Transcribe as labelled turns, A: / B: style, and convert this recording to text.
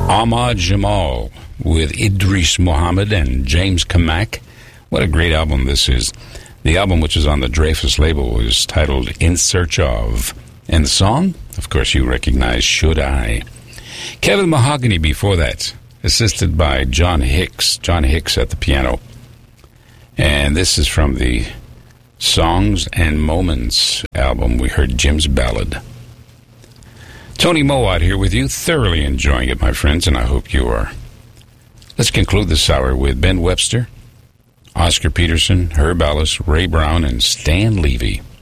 A: Ahmad Jamal with Idris Muhammad and James Kamak. What a great album this is. The album, which is on the Dreyfus label, is titled In Search Of. And the song, of course, you recognize, Should I. Kevin Mahogany before that, assisted by John Hicks. John Hicks at the piano. And this is from the Songs and Moments album. We heard Jim's Ballad. Tony Mowat here with you, thoroughly enjoying it, my friends, and I hope you are. Let's conclude this hour with Ben Webster, Oscar Peterson, Herb Ellis, Ray Brown, and Stan Levy.